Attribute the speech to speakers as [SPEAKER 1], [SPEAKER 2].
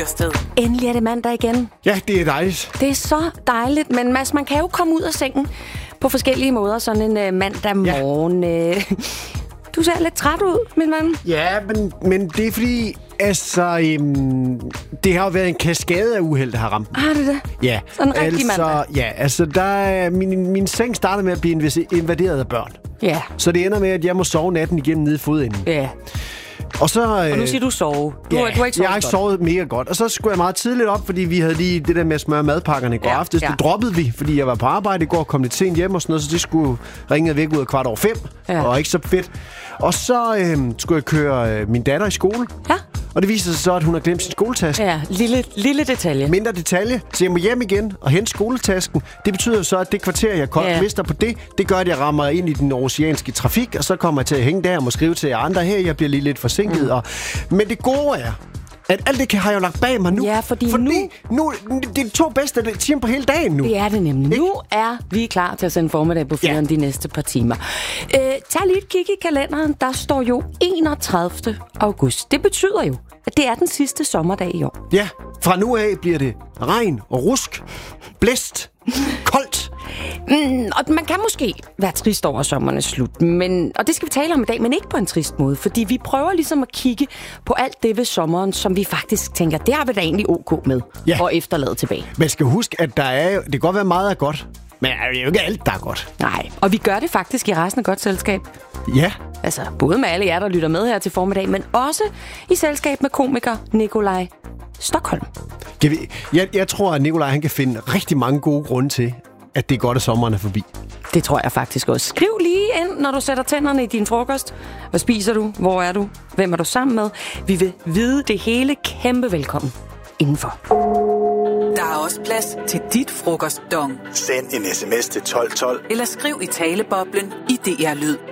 [SPEAKER 1] Endelig er det mandag igen.
[SPEAKER 2] Ja, det er dejligt.
[SPEAKER 1] Det er så dejligt, men Mads, man kan jo komme ud af sengen på forskellige måder sådan en mandag morgen. Du ser lidt træt ud, min mand.
[SPEAKER 2] Ja, men det er fordi, altså, det har jo været en kaskade af uheld, der har ramt.
[SPEAKER 1] Har det det?
[SPEAKER 2] Ja.
[SPEAKER 1] Sådan en rigtig mandag.
[SPEAKER 2] Ja, altså, der er, min seng starter med at blive invaderet af børn.
[SPEAKER 1] Ja.
[SPEAKER 2] Så det ender med, at jeg må sove natten igennem nede i fodenden.
[SPEAKER 1] Ja.
[SPEAKER 2] Og
[SPEAKER 1] nu siger du sove. Du har ikke sovet
[SPEAKER 2] jeg har ikke sovet mega godt. Og så skulle jeg meget tidligt op, fordi vi havde lige det der med at smøre madpakkerne i går aftes. Det droppede vi, fordi jeg var på arbejde i går, kom lidt sent hjem og sådan noget, så det skulle ringe væk ud af 5:15. Og ikke så fedt. Og så skulle jeg køre min datter i skole. Ja. Og det viser sig så, at hun har glemt sin skoletaske.
[SPEAKER 1] Ja, lille detalje.
[SPEAKER 2] Mindre detalje. Så jeg må hjem igen og hente skoletasken. Det betyder så, at det kvarter, jeg mister på det gør, at jeg rammer ind i den oceanske trafik, og så kommer jeg til at hænge der og må skrive til jer andre her. Jeg bliver lige lidt forsinket. Men det gode er, at alt det har jeg jo lagt bag mig nu.
[SPEAKER 1] Ja, fordi
[SPEAKER 2] nu det er 2 bedste timer på hele dagen nu.
[SPEAKER 1] Det er det nemlig. Nu er vi klar til at sende formiddag på 4'eren de næste par timer. Tag lige et kig i kalenderen. Der står jo 31. august. Det betyder jo, at det er den sidste sommerdag i år.
[SPEAKER 2] Ja, fra nu af bliver det regn og rusk, blæst, koldt.
[SPEAKER 1] Og man kan måske være trist over sommerens slut, og det skal vi tale om i dag, men ikke på en trist måde, fordi vi prøver ligesom at kigge på alt det ved sommeren, som vi faktisk tænker, det har vi da egentlig ok med at efterlade tilbage.
[SPEAKER 2] Men skal huske, at det kan godt være meget af godt, men det er jo ikke alt, der er godt.
[SPEAKER 1] Nej, og vi gør det faktisk i resten af godt selskab.
[SPEAKER 2] Ja.
[SPEAKER 1] Altså, både med alle jer, der lytter med her til formiddag, men også i selskab med komiker Nikolaj Stokholm.
[SPEAKER 2] Jeg tror, at Nikolaj han kan finde rigtig mange gode grunde til, at det er godt, at sommeren er forbi.
[SPEAKER 1] Det tror jeg faktisk også. Skriv lige ind, når du sætter tænderne i din frokost. Hvad spiser du? Hvor er du? Hvem er du sammen med? Vi vil vide det hele. Kæmpe velkommen indenfor.
[SPEAKER 3] Der er også plads til dit frokostdong.
[SPEAKER 4] Send en sms til 1212.
[SPEAKER 3] Eller skriv i taleboblen i DR Lyd.